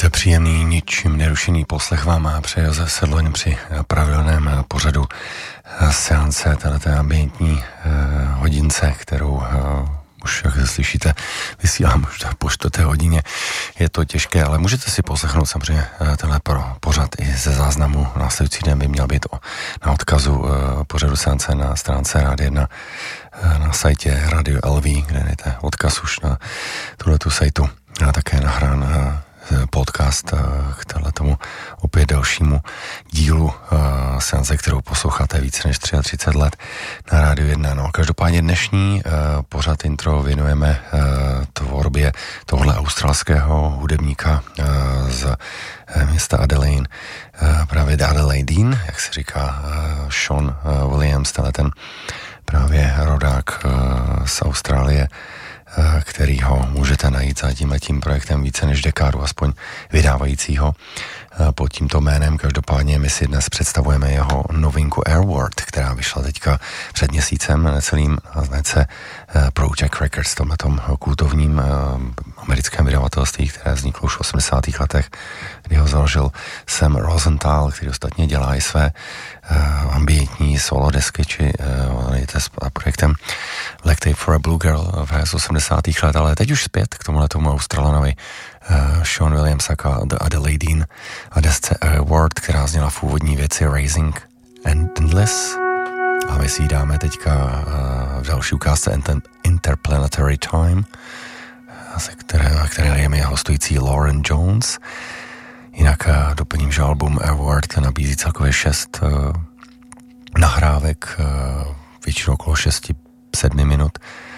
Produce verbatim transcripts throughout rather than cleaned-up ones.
Mějte příjemný, ničím nerušený poslech vám a přeje Josef Sedloň při pravidelném pořadu seance, této ambientní hodince, kterou už, jak slyšíte, vysílám už po čtvrté hodině. Je to těžké, ale můžete si poslechnout samozřejmě tenhle pořad i ze záznamu. Následující den by měl být na odkazu pořadu seance na stránce Rádia jedna na sajtě Radio L V, kde najdete odkaz už na tuhletu sajtu a také nahrán podcast k tomu opět dalšímu dílu uh, seance, kterou posloucháte více než třicet tři let na Rádiu jedna. No, každopádně dnešní uh, pořad intro věnujeme uh, tvorbě tohle australského hudebníka uh, z uh, města Adelaide, uh, právě Adelaide, jak se říká, uh, Sean uh, Williams, tenhle ten právě rodák uh, z Austrálie, který ho můžete najít za tímhletím projektem více než dekádu, aspoň vydávajícího pod tímto jménem. Každopádně my si dnes představujeme jeho novinku Airword, která vyšla teďka před měsícem na celým značce Project Records, tomhletom kultovním americkém vydavatelství, které vzniklo už v osmdesátých letech, kdy ho založil Sam Rosenthal, který ostatně dělá i své uh, ambientní solo desky, či uh, s projektem Black Tape for a Blue Girl v osmdesátých let, ale teď už zpět k tomuhle tomu Australanovi uh, Sean Williams a The Adelaide a desce Airword, která zněla v úvodní věci Raising Endless. A my si ji dáme teďka uh, v další ukázce Interplanetary Time, se které, které je mi hostující Lauren Jones. Jinak uh, doplním, že album Airword nabízí celkově šest uh, nahrávek, uh, většinou okolo šesti sedmi minut,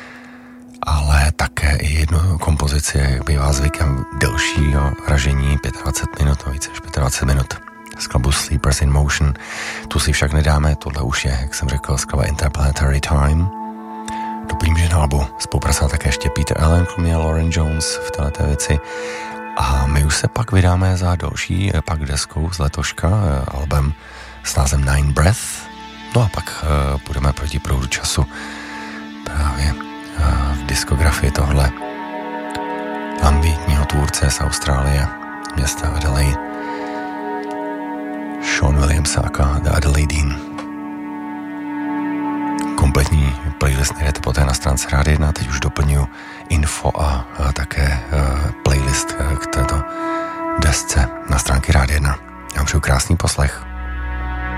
ale také i jednu kompozici, jak bývá zvykem, delšího ražení dvacet pět minut, no více než dvacet pět minut. Skladbu Sleepers in Motion. Tu si však nedáme, tohle už je, jak jsem řekl, skladba Interplanetary Time. Doplním, že na albu spolupracoval také ještě Peter Allen, kromě Lauren Jones v této věci. A my už se pak vydáme za další pak deskou z letoška, album s názvem Nine Breath. No a pak uh, půjdeme proti proudu času právě uh, v diskografii tohle ambientního tvůrce z Austrálie, města Adelaide, Sean Williams aka The Adelaide. Kompletní playlist najdete poté na stránce Rádia jedna, teď už doplňuji info a, a také uh, playlist uh, k této desce na stránky Rádia jedna. Já vám přeju krásný poslech.